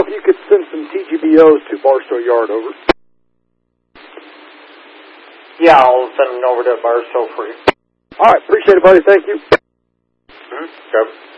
if you could send some TGBOs to Barstow Yard, over. Yeah, I'll send them over to Barstow for you. All right, appreciate it, buddy. Thank you. Mm-hmm. Yep.